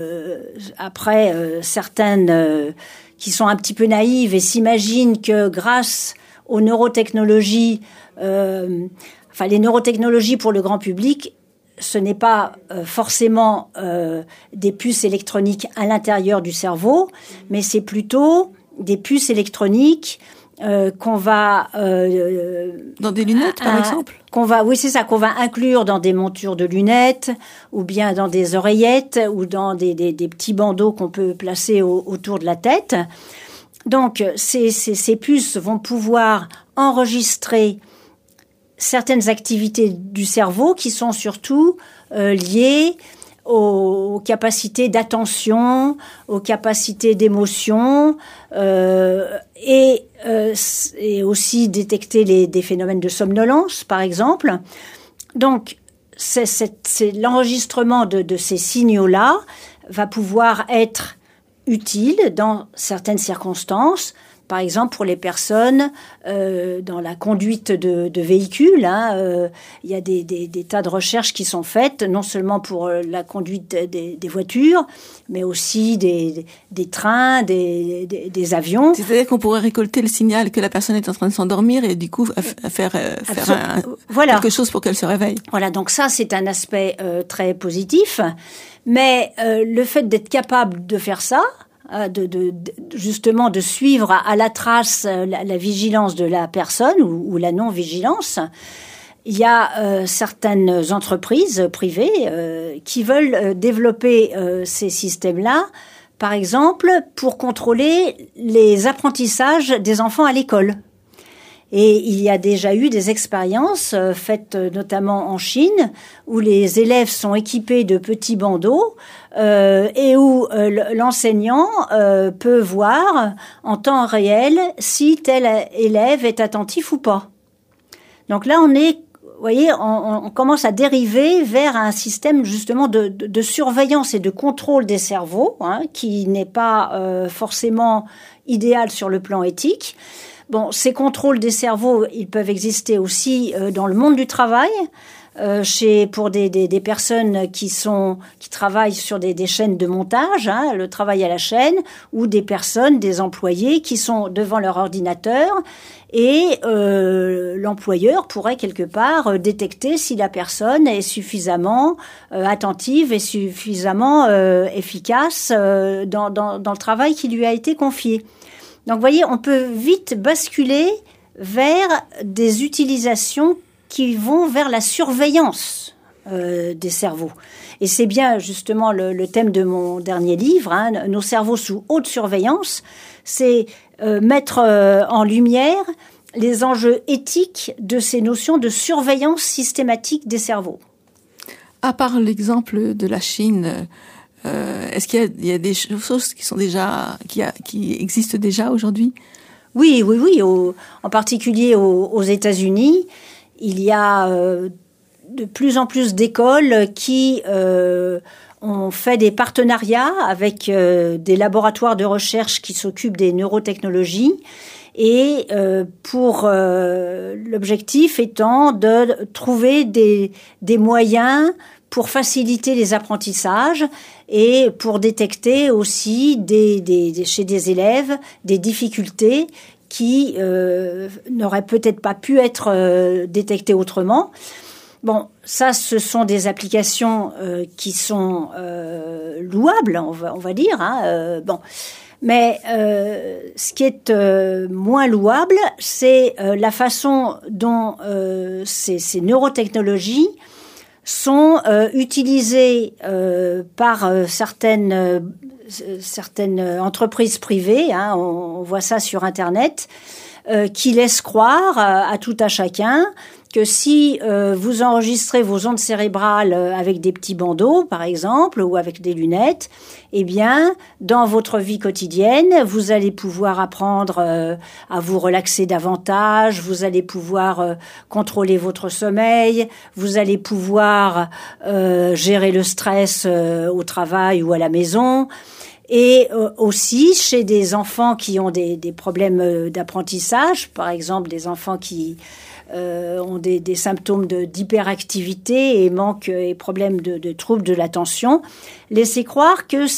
Après, certaines qui sont un petit peu naïves et s'imaginent que grâce aux neurotechnologies, les neurotechnologies pour le grand public, ce n'est pas forcément des puces électroniques à l'intérieur du cerveau, mais c'est plutôt des puces électroniques qu'on va dans des lunettes par exemple, qu'on va inclure dans des montures de lunettes ou bien dans des oreillettes ou dans des petits bandeaux qu'on peut placer autour de la tête. Donc ces puces vont pouvoir enregistrer certaines activités du cerveau qui sont surtout liées aux capacités d'attention, aux capacités d'émotion, et aussi détecter des phénomènes de somnolence, par exemple. Donc, c'est l'enregistrement de ces signaux-là va pouvoir être utile dans certaines circonstances. Par exemple, pour les personnes dans la conduite de véhicules, il y a des tas de recherches qui sont faites, non seulement pour la conduite des voitures, mais aussi des trains, des avions. C'est-à-dire qu'on pourrait récolter le signal que la personne est en train de s'endormir et du coup faire quelque chose pour qu'elle se réveille. Voilà, donc ça, c'est un aspect très positif. Mais le fait d'être capable de faire ça, justement de suivre à la trace la vigilance de la personne ou la non-vigilance, il y a certaines entreprises privées qui veulent développer ces systèmes-là, par exemple pour contrôler les apprentissages des enfants à l'école. Et il y a déjà eu des expériences faites notamment en Chine où les élèves sont équipés de petits bandeaux et où l'enseignant peut voir en temps réel si tel élève est attentif ou pas. Donc là, on commence à dériver vers un système justement de surveillance et de contrôle des cerveaux, qui n'est pas forcément idéal sur le plan éthique. Bon, ces contrôles des cerveaux, ils peuvent exister aussi dans le monde du travail, pour des personnes qui travaillent sur des chaînes de montage, le travail à la chaîne, ou des employés qui sont devant leur ordinateur et l'employeur pourrait quelque part détecter si la personne est suffisamment attentive et suffisamment efficace dans le travail qui lui a été confié. Donc, vous voyez, on peut vite basculer vers des utilisations qui vont vers la surveillance des cerveaux. Et c'est bien, justement, le thème de mon dernier livre, Nos cerveaux sous haute surveillance. C'est mettre en lumière les enjeux éthiques de ces notions de surveillance systématique des cerveaux. À part l'exemple de la Chine, est-ce qu'il y a des choses qui existent déjà aujourd'hui? Oui. En particulier aux États-Unis, il y a de plus en plus d'écoles qui ont fait des partenariats avec des laboratoires de recherche qui s'occupent des neurotechnologies. Et pour l'objectif étant de trouver des moyens pour faciliter les apprentissages et pour détecter aussi chez des élèves des difficultés qui n'auraient peut-être pas pu être détectées autrement. Bon, ça, ce sont des applications qui sont louables, on va dire. Mais ce qui est moins louable, c'est la façon dont ces neurotechnologies sont utilisées par certaines entreprises privées, on voit ça sur Internet, qui laissent croire à tout à chacun que si vous enregistrez vos ondes cérébrales avec des petits bandeaux, par exemple, ou avec des lunettes, eh bien, dans votre vie quotidienne, vous allez pouvoir apprendre à vous relaxer davantage, vous allez pouvoir contrôler votre sommeil, vous allez pouvoir gérer le stress au travail ou à la maison. Et aussi chez des enfants qui ont des problèmes d'apprentissage, par exemple des enfants qui ont des symptômes d'hyperactivité et problèmes de troubles de l'attention, laissez croire que